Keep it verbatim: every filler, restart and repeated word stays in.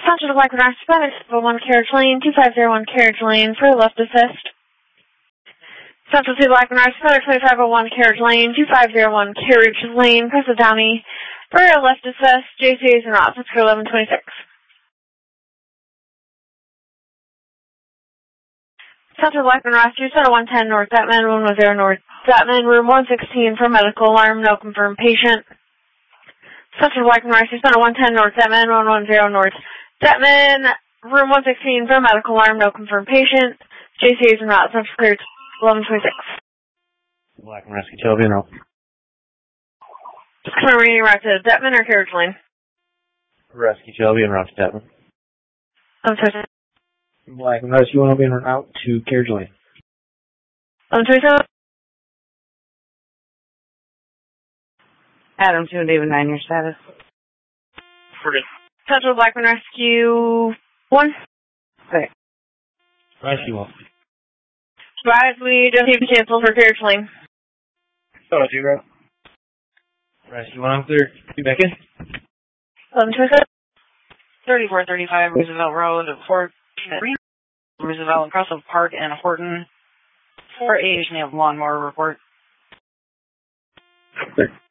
Central to Black Renard, one carriage lane, two five zero one carriage lane for left assist. Central to Black Renard, twenty-five oh one carriage lane, two five zero one carriage lane, press the Downey for left assist, J C As and routes, let's go eleven twenty-six. Central Black Renard, one ten North Detman, one one zero North Detman, room one sixteen for medical alarm, no confirmed patient. Central Black Renard, one ten North Detman, one one zero North Detman, room one sixteen for medical alarm, no confirmed patient. J C As and routes, that's cleared eleven twenty-six. Black and Rescue Toby and Just confirm reading route to Detman or carriage lane? Rescue Toby and route to Detman. eleven twenty-six. Black and Rescue one will be en route to carriage lane. eleven twenty-seven. Adam two and David nine, your status. Forget. Central Black and Rescue one. Okay. Rescue one. Right, we just need to cancel for carriage lane. Oh, zero. Rescue one, I'm clear. You back in? eleven twenty-seven. thirty-four thirty-five Roosevelt Road, Fort Roosevelt, Crossover Park, and Horton. four H, and you have lawnmower report. Clear.